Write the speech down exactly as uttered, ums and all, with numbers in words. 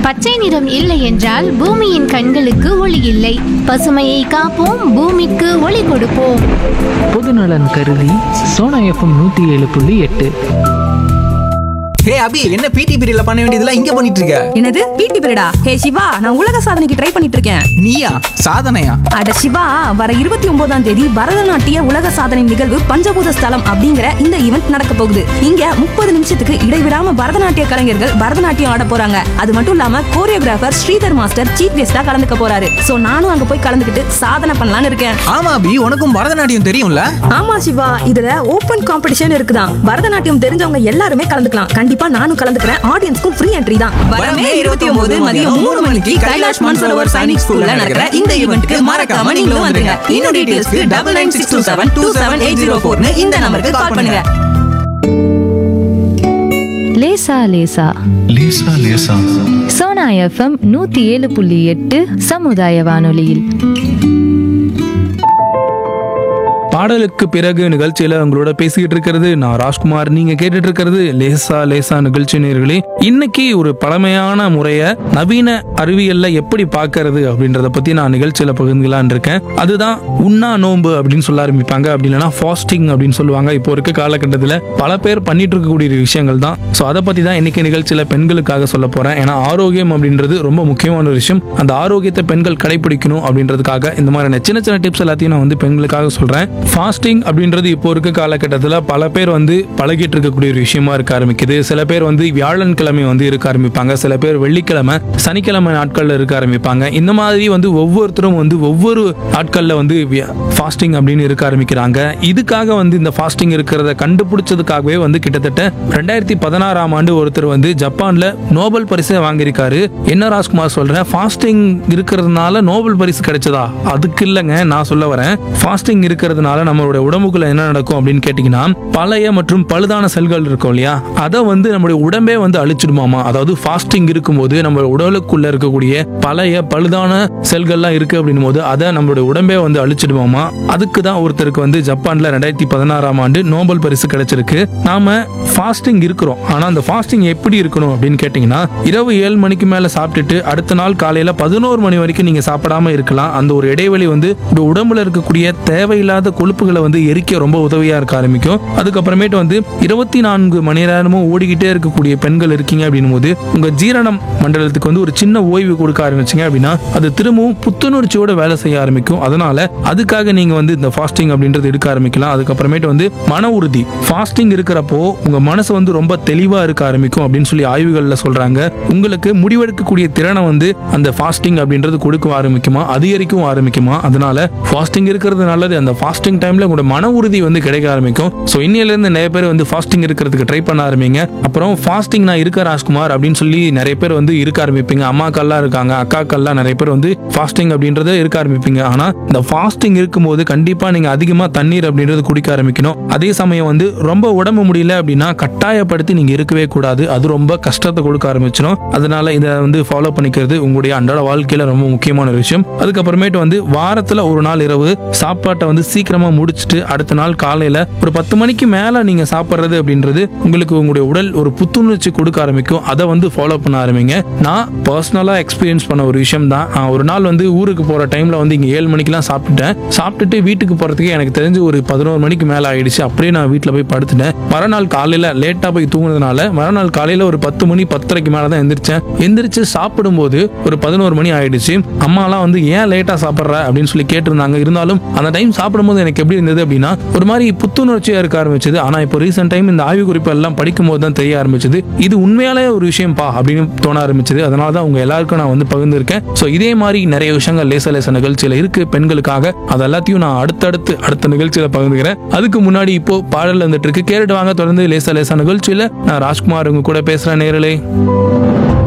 பச்சை நிறம் இல்லை என்றால் பூமியின் கண்களுக்கு ஒளி இல்லை. பசுமையை காப்போம், பூமிக்கு ஒளி கொடுப்போம். பொதுநலன் கருதி சோனா எஃப்எம் நூத்தி ஏழு புள்ளி எட்டு. ஹே அபி, என்ன பிடி பீரியட்ல பண்ண வேண்டியதெல்லாம் இங்க பண்ணிட்டு இருக்க? என்னது பிடி பீரியடா? ஹே சிவா, நான் உலக சாதனைக்கு ட்ரை பண்ணிட்டு இருக்கேன். நீயா? சாதனையா? அட சிவா, வர இருபத்தி ஒன்பதாம் தேதி பரதநாட்டிய உலக சாதனை நிகழ்வு பஞ்சபூத ஸ்தலம் அப்படிங்கிற இந்த ஈவெண்ட் நடக்க போகுது. இங்க முப்பது நிமிஷத்துக்கு இடைவிடாம பரதநாட்டிய கலைஞர்கள் பரதநாட்டியம் ஆட போறாங்க. அது மட்டும் இல்லாம கோரியோகிராஃபர் ஸ்ரீதர் மாஸ்டர் சீஃப் கெஸ்டா கலந்துக்க போறாரு. சோ நானும் அங்க போய் கலந்துக்கிட்டு சாதனை பண்ணலாம்னு இருக்கேன். ஆமா அபி, உனக்கும் பரதநாட்டியம் தெரியும்ல? ஆமா சிவா, இதுல ஓபன் காம்படிஷன் இருக்குதான். பரதநாட்டியம் தெரிஞ்சவங்க எல்லாருமே கலந்துக்கலாம். கண்டிப்பா நானும் கலந்துக்கிறேன். ஆடியன்ஸ்க்கும் ஃப்ரீ என்ட்ரி தான். வரமே இருபத்தி ஒன்பது மதியம் மூணு மணிக்கு கைலாஷ் மன்சரோவர் சைனிக் ஸ்கூல்ல நடக்கிற இந்த ஈவென்ட்க்கு மறக்காம நீங்களும் வந்துருங்க. இன்னும் டீடைல்ஸ்க்கு double nine six two seven two seven eight zero four இந்த நம்பருக்கு கால் பண்ணுங்க. லேசா லேசா லேசா லேசா சோனா எஃப்எம் நூத்தி ஏழு புள்ளி எட்டு சமுதாய வானொலியில். பாடலுக்கு பிறகு நிகழ்ச்சியில உங்களோட பேசிக்கிட்டு இருக்கிறது நான் ராஜ்குமார். நீங்க கேட்டுட்டு இருக்கிறது லேசா லேசா நிகழ்ச்சி நேயர்களே. இன்னைக்கு ஒரு பழமையான முறைய நவீன அறிவியல்ல எப்படி பார்க்கறது அப்படின்றத பத்தி நான் நிகழ்ச்சியில பகிர்ந்துக்கலான் இருக்கேன். அதுதான் உண்ணா நோன்பு அப்படின்னு சொல்ல ஆரம்பிப்பாங்க. அப்படி இல்லைன்னா ஃபாஸ்டிங் அப்படின்னு சொல்லுவாங்க. இப்போ இருக்க காலகட்டத்தில் பல பேர் பண்ணிட்டு இருக்கக்கூடிய விஷயங்கள் தான். ஸோ அதை பத்தி தான் இன்னைக்கு நிகழ்ச்சியில பெண்களுக்காக சொல்ல போறேன். ஏன்னா ஆரோக்கியம் அப்படின்றது ரொம்ப முக்கியமான ஒரு விஷயம். அந்த ஆரோக்கியத்தை பெண்கள் கடைபிடிக்கணும் அப்படின்றதுக்காக இந்த மாதிரி சின்ன சின்ன டிப்ஸ் எல்லாத்தையும் நான் வந்து பெண்களுக்காக சொல்றேன். ஃபாஸ்டிங் அப்படின்றது இப்போ இருக்க காலகட்டத்தில் பல பேர் வந்து பழகிட்டு இருக்கக்கூடிய ஒரு விஷயமா இருக்க ஆரம்பிக்குது. சில பேர் வந்து வியாழன்கிழமை வந்து இருக்க ஆரம்பிப்பாங்க. சில பேர் வெள்ளிக்கிழமை, சனிக்கிழமை நாட்கள்ல இருக்க ஆரம்பிப்பாங்க. இந்த மாதிரி வந்து ஒவ்வொருத்தரும் வந்து ஒவ்வொரு நாட்கள்ல வந்து ஃபாஸ்டிங் அப்படின்னு இருக்க ஆரம்பிக்கிறாங்க. இதுக்காக வந்து இந்த ஃபாஸ்டிங் இருக்கிறத கண்டுபிடிச்சதுக்காகவே வந்து கிட்டத்தட்ட ரெண்டாயிரத்தி பதினாறாம் ஆண்டு ஒருத்தர் வந்து ஜப்பான்ல நோபல் பரிசை வாங்கியிருக்காரு. என்ன ராஜ்குமார் சொல்றேன், ஃபாஸ்டிங் இருக்கிறதுனால நோபல் பரிசு கிடைச்சதா? அதுக்கு இல்லைங்க, நான் சொல்ல வரேன், ஃபாஸ்டிங் இருக்கிறதுனால நம்மளுடைய உடம்புக்குள்ள என்ன நடக்கும் அப்படின்னு கேட்டீங்கன்னா, பழைய மற்றும் பழுதான செல்கள் இருக்கும் இல்லையா, அதை வந்து நம்மளுடைய உடம்பே வந்து அழிச்சிடுமாமா. அதாவது ஃபாஸ்டிங் இருக்கும்போது நம்ம உடலுக்குள்ள இருக்கக்கூடிய பழைய பழுதான செல்கள்லாம் இருக்கு அப்படின் போது அதை நம்மளுடைய உடம்பே வந்து அழிச்சிடுமாமா. அதுக்கு தான் ஒருத்தருக்கு வந்து ஜப்பான்ல ரெண்டாயிரத்தி பதினாறாம் ஆண்டு நோபல் பரிசு கிடைச்சிருக்கு. நாம ஃபாஸ்டிங் இருக்கிறோம், ஆனா அந்த ஃபாஸ்டிங் எப்படி இருக்கணும் அப்படின்னு கேட்டீங்கன்னா, இரவு ஏழு மணிக்கு மேல சாப்பிட்டுட்டு அடுத்த நாள் காலையில பதினோரு மணி வரைக்கும் நீங்க சாப்பிடாம இருக்கலாம். அந்த ஒரு இடைவெளி வந்து உடம்புல இருக்கக்கூடிய தேவையில்லாத கொழுப்புகளை வந்து எரிக்க ரொம்ப உதவியா இருக்க ஆரம்பிக்கும். அதுக்கப்புறமேட்டு வந்து இருபத்தி நான்கு மணி நேரமும் ஓடிக்கிட்டே இருக்கக்கூடிய பெண்கள் இருக்கீங்க அப்படின் போது உங்க ஜீரணம் மண்டலத்துக்கு வந்து ஒரு சின்ன ஓய்வு கொடுக்க ஆரம்பிச்சிங்க அப்படின்னா அது திரும்பவும் புத்துணர்ச்சியோட வேலை செய்ய ஆரம்பிக்கும். அதனால அதுக்காக நீங்க வந்து இந்த ஃபாஸ்டிங் அப்படின்றது எடுக்க ஆரம்பிக்கலாம். அதுக்கப்புறமேட்டு வந்து மன உறுதி, ஃபாஸ்டிங் இருக்கிறப்போ உங்க மனசு வந்து ரொம்ப தெளிவா இருக்க ஆரம்பிக்கும் அப்படின்னு சொல்லி ஆய்வுகள்ல சொல்றாங்க. உங்களுக்கு முடிவெடுக்கக்கூடிய திறனை வந்து அந்த ஃபாஸ்டிங் அப்படின்றது கொடுக்க ஆரம்பிக்குமா, அதிகரிக்கும் ஆரம்பிக்குமா. அதனால ஃபாஸ்டிங் இருக்கிறது நல்லது. அந்த ஃபாஸ்டிங் டைம்ல உங்களோட மன உறுதி வந்து கிடைக்க ஆரம்பிக்கும். ஸோ இன்னையில இருந்து நிறைய பேர் வந்து ஃபாஸ்டிங் இருக்கிறதுக்கு ட்ரை பண்ண ஆரம்பிங்க. அப்புறம் ஃபாஸ்டிங் நான் இருக்க ராஜ்குமார் அப்படின்னு சொல்லி நிறைய பேர் வந்து இருக்க ஆரம்பிப்பீங்க. அம்மாக்கள்லாம் இருக்காங்க, அக்காக்கள்லாம் நிறைய பேர் வந்து ஃபாஸ்டிங் அப்படின்றத இருக்க ஆரம்பிப்பீங்க. ஆனா இந்த ஃபாஸ்டிங் இருக்கும்போது கண்டிப்பா நீங்க அதிகமா தண்ணீர் அப்படின்றது குடிக்க ஆரம்பிக்கணும். அதே சமயம் வந்து ரொம்ப உடம்பு முடியல அப்படின்னா கட்டாயப்படுத்தி நீங்க இருக்கவே கூடாது. அது ரொம்ப கஷ்டத்தை கொடுக்க ஆரம்பிச்சிடும். அதனால இதை வந்து ஃபாலோ பண்ணிக்கிறது உங்களுடைய அன்றாட வாழ்க்கையில ரொம்ப முக்கியமான ஒரு விஷயம். அதுக்கப்புறமேட்டு வந்து வாரத்துல ஒரு நாள் இரவு சாப்பாட்டை வந்து சீக்கிரமா முடிச்சுட்டு அடுத்த நாள் காலையில ஒரு பத்து மணிக்கு மேல நீங்க சாப்பிடுறது அப்படின்றது உங்களுக்கு உங்களுடைய உடல் ஒரு புத்துணர்ச்சி கொடுக்க ஆரம்பிக்கும். அதை வந்து ஃபாலோ பண்ண ஆரம்பிங்க. நான் பர்சனலா எக்ஸ்பீரியன்ஸ் பண்ண ஒரு விஷயம் தான். ஒரு நாள் வந்து ஊருக்கு போற டைம்ல வந்து இங்க ஏழு மணிக்கெல்லாம் சாப்பிட்டுட்டேன். சாப்பிட்டுட்டு வீட்டுக்கு போறதுக்கு எனக்கு தெரிஞ்சு ஒரு பதினோரு மணிக்கு மேல ஆயிடுச்சு. அப்படியே நான் வீட்டுல போய் படுத்துட்டேன். மறுநாள் காலையில லேட்டா போய் தூங்குனதுனால மறுநாள் காலையில ஒரு பத்து மணி பத்தரைக்கு மேலதான் எந்திரிச்சேன். எந்திரிச்சு சாப்பிடும் போது ஒரு பதினோரு மணி ஆயிடுச்சு. அம்மா எல்லாம் வந்து ஏன் லேட்டா சாப்பிடுற அப்படின்னு சொல்லி கேட்டிருந்தாங்க. இருந்தாலும் அந்த டைம் சாப்பிடும்போது எனக்கு எப்படி இருந்தது அப்படின்னா ஒரு மாதிரி புத்துணர்ச்சியா இருக்க ஆரம்பிச்சது. ஆனா இப்போ ரீசெண்ட் டைம் இந்த ஆய்வு குறிப்பு எல்லாம் படிக்கும் போது தான் தெரிய ஆரம்பிச்சது இது உண்மையாலே ஒரு விஷயம் பா அப்படின்னு தோண ஆரம்பிச்சது. அதனால தான் உங்க எல்லாருக்கும் நான் வந்து பகிர்ந்திருக்கேன். ஸோ இதே மாதிரி நிறைய விஷயங்கள் லேச லேச நிகழ்ச்சியில இருக்கு பெண்களுக்காக. அது எல்லாத்தையும் நான் அடுத்தடுத்து அடுத்த நிகழ்ச்சியில பகிர்ந்துக்கிறேன். அதுக்கு முன்னாடி இப்போ பாடல் வந்துட்டு இருக்கு, கேட்டுட்டு வாங்க. தொடர்ந்து லேச லேச நிகழ்ச்சியில நான் ராஜ்குமார் உங்க கூட பேசுறேன் நேரலே.